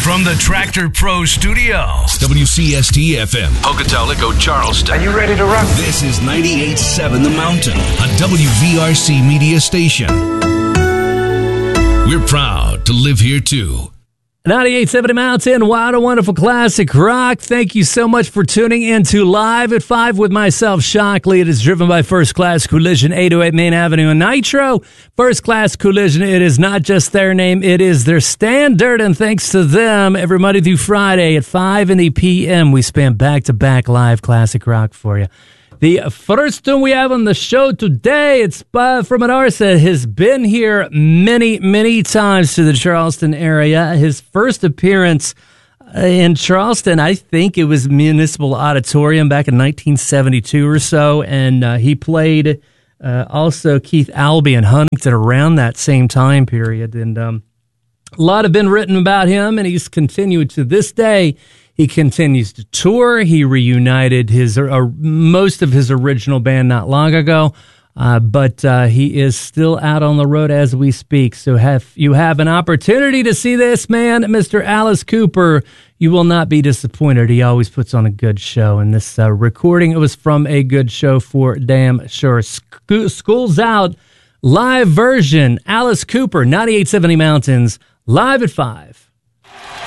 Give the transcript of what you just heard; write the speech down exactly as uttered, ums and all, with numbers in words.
From the Tractor Pro Studios, W C S T F M, Pocatello, Charleston. Are you ready to rock? This is ninety-eight point seven The Mountain, a W V R C media station. We're proud to live here too. ninety-eight point seven The Mountain, Wild and Wonderful Classic Rock. Thank you so much for tuning in to Live at five with myself, Shockley. It is driven by First Class Collision, eight oh eight Main Avenue in Nitro. First Class Collision, it is not just their name, it is their standard. And thanks to them, every Monday through Friday at five in the p m, we span back-to-back live classic rock for you. The first one we have on the show today, it's uh, from an artist that has been here many, many times to the Charleston area. His first appearance uh, in Charleston, I think it was Municipal Auditorium back in nineteen seventy-two or so, and uh, he played uh, also Keith Albee and Huntington around that same time period. And um, a lot have been written about him, and he's continued to this day. He continues to tour. He reunited his uh, most of his original band not long ago, uh, but uh, he is still out on the road as we speak. So if you have an opportunity to see this man, Mister Alice Cooper, you will not be disappointed. He always puts on a good show, and this uh, recording, it was from a good show for damn sure. Sc- School's Out, live version, Alice Cooper, ninety-eight point seven Mountains, live at five.